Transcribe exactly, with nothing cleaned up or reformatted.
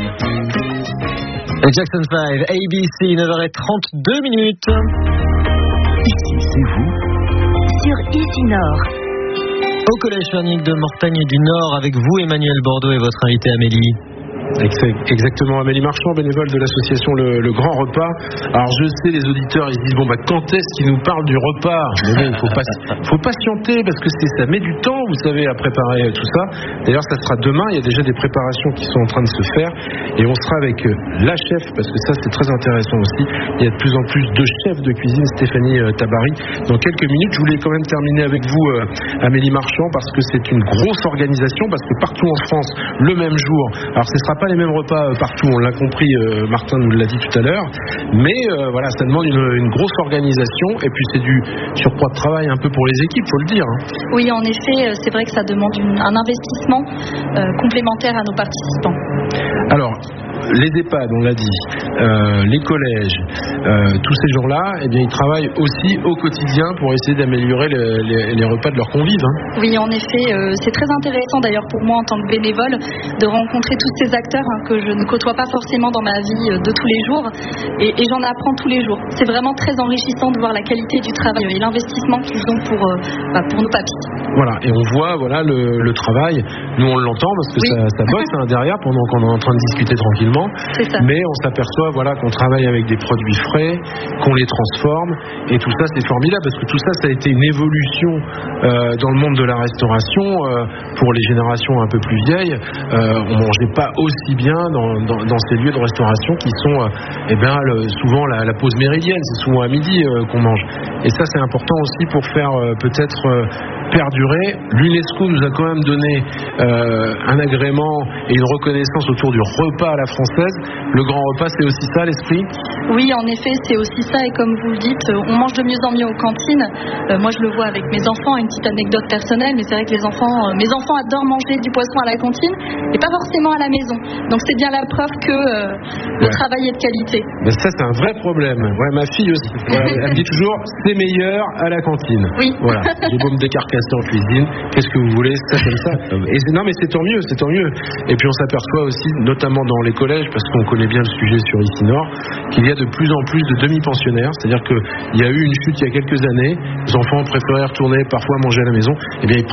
Jackson five, A B C, neuf heures trente-deux minutes. Ici, c'est vous, sur Ici Nord. Au collège Fernic de Mortagne du Nord, avec vous Emmanuel Bordeaux et votre invitée Amélie. Exactement, Amélie Marchand, bénévole de l'association le, le Grand Repas. Alors je sais, les auditeurs ils se disent bon bah quand est-ce qu'ils nous parlent du repas? Mais bon, il faut pas, faut patienter parce que c'est, ça met du temps, vous savez, à préparer tout ça. D'ailleurs, ça sera demain. Il y a déjà des préparations qui sont en train de se faire et on sera avec la chef parce que ça c'est très intéressant aussi. Il y a de plus en plus de chefs de cuisine, Stéphanie Tabary. Dans quelques minutes, je voulais quand même terminer avec vous, euh, Amélie Marchand, parce que c'est une grosse organisation, parce que partout en France, le même jour. Alors ce sera pas les mêmes repas partout, on l'a compris, euh, Martin nous l'a dit tout à l'heure, mais euh, voilà, ça demande une, une grosse organisation et puis c'est du surcroît de travail un peu pour les équipes, faut le dire. Hein. Oui, en effet, c'est vrai que ça demande une, un investissement euh, complémentaire à nos participants. Alors, les EHPAD, on l'a dit, euh, les collèges, euh, tous ces gens-là, eh bien, ils travaillent aussi au quotidien pour essayer d'améliorer le, les, les repas de leurs convives. Hein. Oui, en effet, euh, c'est très intéressant d'ailleurs pour moi en tant que bénévole de rencontrer tous ces acteurs hein, que je ne côtoie pas forcément dans ma vie de tous les jours et, et j'en apprends tous les jours. C'est vraiment très enrichissant de voir la qualité du travail et l'investissement qu'ils ont pour, euh, bah, pour nos papis. Voilà, et on voit voilà, le, le travail, nous on l'entend parce que oui. ça, ça bosse hein, derrière pendant qu'on est en train de discuter tranquillement. Mais on s'aperçoit voilà, qu'on travaille avec des produits frais, qu'on les transforme et tout ça c'est formidable parce que tout ça ça a été une évolution euh, dans le monde de la restauration euh, pour les générations un peu plus vieilles. Euh, on mangeait pas aussi bien dans, dans, dans ces lieux de restauration qui sont euh, eh bien, le, souvent la, la pause méridienne, c'est souvent à midi euh, qu'on mange. Et ça c'est important aussi pour faire euh, peut-être euh, perdurer. L'UNESCO nous a quand même donné euh, un agrément et une reconnaissance autour du repas à la française. Le grand repas, c'est aussi ça l'esprit? Oui, en effet, c'est aussi ça. Et comme vous le dites, on mange de mieux en mieux aux cantines. Euh, moi, je le vois avec mes enfants. Une petite anecdote personnelle, mais c'est vrai que les enfants, euh, mes enfants adorent manger du poisson à la cantine et pas forcément à la maison. Donc, c'est bien la preuve que euh, le ouais. travail est de qualité. Mais ça, c'est un vrai problème. Ouais, ma fille aussi. Voilà, elle me dit toujours, c'est meilleur à la cantine. Oui. Voilà. J'ai beau me décarcasser en cuisine. Qu'est-ce que vous voulez? Ça comme ça. Et non, mais c'est tant mieux, c'est tant mieux. Et puis, on s'aperçoit aussi, notamment dans les collèges, parce qu'on connaît bien le sujet sur Ici Nord, qu'il y a de plus en plus de demi-pensionnaires, c'est-à-dire qu'il y a eu une chute il y a quelques années, les enfants préféraient retourner parfois manger à la maison, et bien ils